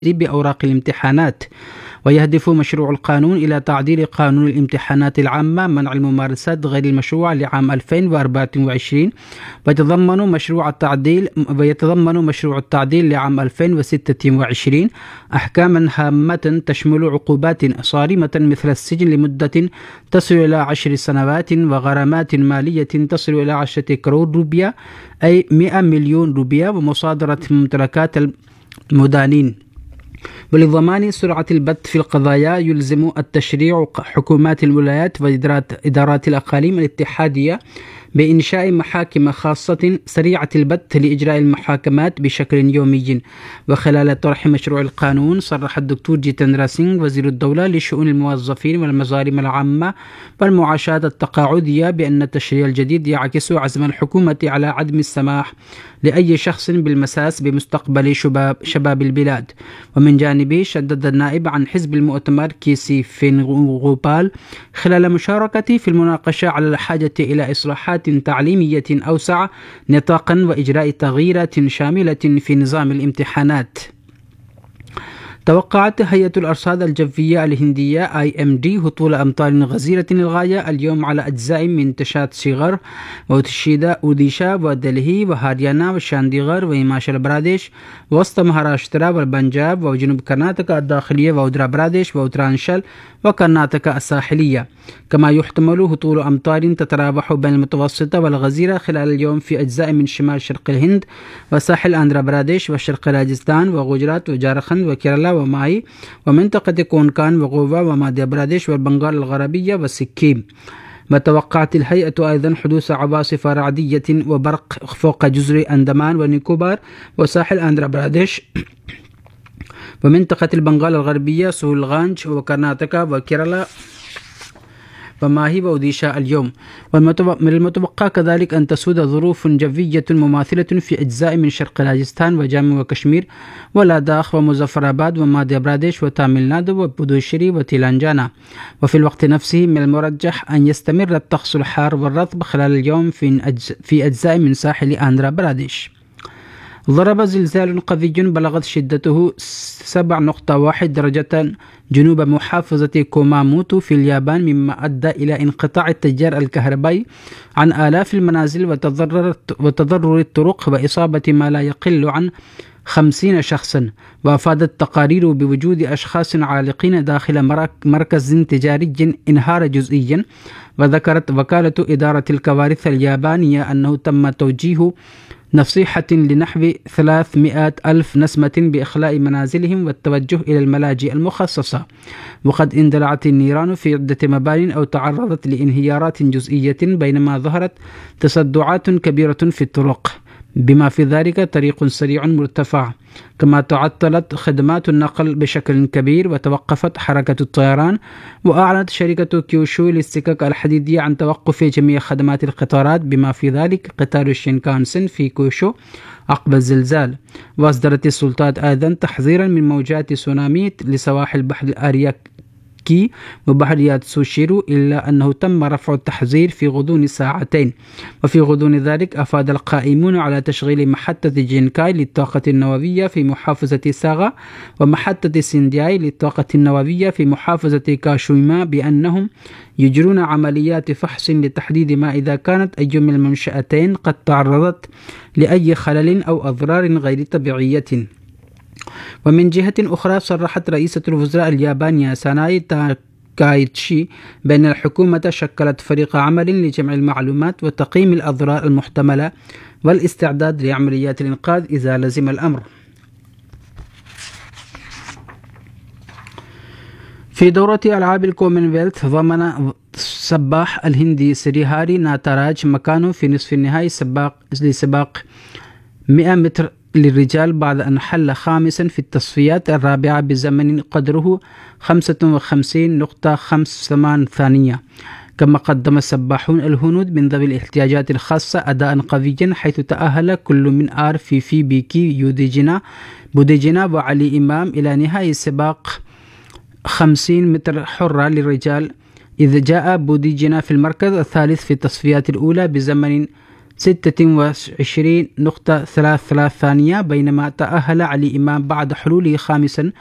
بأوراق الامتحانات. ويهدف مشروع القانون إلى تعديل قانون الامتحانات العامة منع الممارسات غير المشروعة لعام 2024، ويتضمن مشروع التعديل لعام 2026 أحكاما هامة تشمل عقوبات صارمة مثل السجن لمدة تصل إلى 10 سنوات وغرامات مالية تصل إلى 10 كرور روبيا أي 100 مليون روبيا ومصادرة ممتلكات المدانين. ولضمان سرعة البت في القضايا يلزم التشريع حكومات الولايات وإدارات الأقاليم الاتحادية بإنشاء محاكم خاصة سريعة البت لإجراء المحاكمات بشكل يومي. وخلال طرح مشروع القانون صرح الدكتور جيتندرا سينغ وزير الدولة لشؤون الموظفين والمظالم العامة والمعاشات التقاعدية بأن التشريع الجديد يعكس عزم الحكومة على عدم السماح لأي شخص بالمساس بمستقبل شباب البلاد. ومن جانبه شدد النائب عن حزب المؤتمر كيسي فينغوبال خلال مشاركته في المناقشة على الحاجة إلى إصلاحات تعليمية أوسع نطاقا وإجراء تغييرات شاملة في نظام الامتحانات. توقعت هيئة الأرصاد الجوية الهندية IMD هطول أمطار غزيرة للغاية اليوم على أجزاء من تشاتشيغر وأوديشا ودلهي وهاريانا وشانديغر وهيماشل براديش وسط مهاراشترا والبنجاب وجنوب كرناتاكا الداخلية وأودرا براديش وأوترانشل وكرناتاكا الساحلية. كما يحتمل هطول أمطار تتراوح بين المتوسطة والغزيرة خلال اليوم في أجزاء من شمال شرق الهند وساحل آندرا براديش وشرق راجستان وغجرات وجارخند وكيرالا وماي ومنطقة كونكان وغوفا وماديا براديش والبنغال الغربية والسكيم. وتوقعت الهيئة أيضا حدوث عواصف رعدية وبرق فوق جزر أندمان ونيكوبار وساحل آندرا براديش ومنطقة البنغال الغربية سولغانج وكرناتاكا وكيرالا وماهي وأوديشا اليوم. من المتوقع كذلك أن تسود ظروف جوية مماثلة في أجزاء من شرق راجستان وجامو وكشمير ولاداخ ومظفراباد وماديا براديش وتاميل نادو وبودوشيري وتيلانجانا. وفي الوقت نفسه من المرجح أن يستمر الطقس الحار والرطب خلال اليوم في أجزاء من ساحل آندرا براديش. ضرب زلزال قوي بلغت شدته 7.1 درجة جنوب محافظة كوماموتو في اليابان، مما أدى إلى انقطاع التيار الكهربائي عن آلاف المنازل وتضرر الطرق وإصابة ما لا يقل عن 50 شخصا. وأفادت تقارير بوجود أشخاص عالقين داخل مركز تجاري انهار جزئيا. وذكرت وكالة إدارة الكوارث اليابانية أنه تم توجيه نصيحة لنحو 300,000 نسمة بإخلاء منازلهم والتوجه إلى الملاجئ المخصصة. وقد اندلعت النيران في عدة مبان أو تعرضت لانهيارات جزئية، بينما ظهرت تصدعات كبيرة في الطرق بما في ذلك طريق سريع مرتفع. كما تعطلت خدمات النقل بشكل كبير وتوقفت حركة الطيران. وأعلنت شركة كيوشو للسكك الحديدية عن توقف جميع خدمات القطارات بما في ذلك قطار الشينكانسن في كيوشو عقب الزلزال. وأصدرت السلطات أيضا تحذيرا من موجات تسونامي لسواحل بحر الأرياكي وبحر ياتسوشيرو، إلا أنه تم رفع التحذير في غضون ساعتين. وفي غضون ذلك أفاد القائمون على تشغيل محطة جينكاي للطاقة النووية في محافظة ساغا ومحطة سيندياي للطاقة النووية في محافظة كاشويما بأنهم يجرون عمليات فحص لتحديد ما إذا كانت أي من المنشأتين قد تعرضت لأي خلل أو أضرار غير طبيعية. ومن جهة أخرى صرحت رئيسة الوزراء اليابانية ساناي تاكايتشي بأن الحكومة شكلت فريق عمل لجمع المعلومات وتقييم الأضرار المحتملة والاستعداد لعمليات الإنقاذ إذا لزم الأمر. في دورة ألعاب الكومنولث ضمن السباح الهندي سريهاري ناتاراج مكانه في نصف النهائي لسباق 100 متر للرجال بعد أن حل خامسا في التصفيات الرابعة بزمن قدره 55.58 ثانية. كما قدم السباحون الهنود من ذوي الاحتياجات الخاصة أداء قويا، حيث تأهل كل من في بيكي بوديجينا وعلي إمام إلى نهاية سباق 50 متر حرة للرجال، إذ جاء بوديجينا في المركز الثالث في التصفيات الأولى بزمن 26.33 ثانية، بينما تأهل علي إمام بعد حلوله خامسا